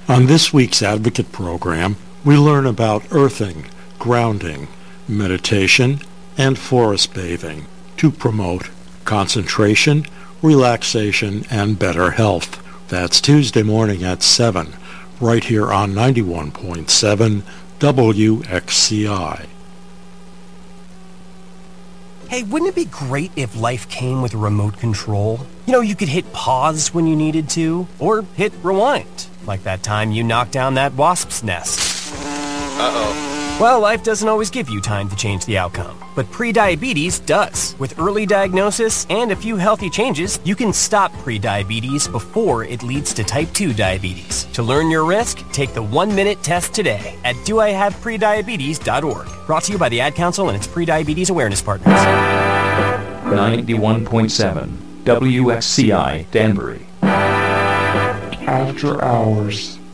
On this week's Advocate program, we learn about earthing, grounding, meditation, and forest bathing to promote concentration, relaxation, and better health. That's Tuesday morning at 7, right here on 91.7 WXCI. Hey, wouldn't it be great if life came with a remote control? You know, you could hit pause when you needed to, or hit rewind, like that time you knocked down that wasp's nest. Uh-oh. Well, life doesn't always give you time to change the outcome, but prediabetes does. With early diagnosis and a few healthy changes, you can stop prediabetes before it leads to type 2 diabetes. To learn your risk, take the 1-minute test today at doihaveprediabetes.org. Brought to you by the Ad Council and its prediabetes awareness partners. 91.7 WXCI Danbury. After hours.